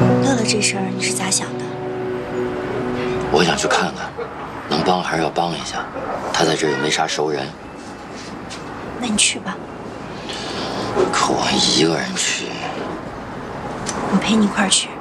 乐乐这事儿你是咋想的？ 我想去看看，能帮还是要帮一下。他在这儿又没啥熟人。 那你去吧。 可我一个人去， 我陪你一块儿去。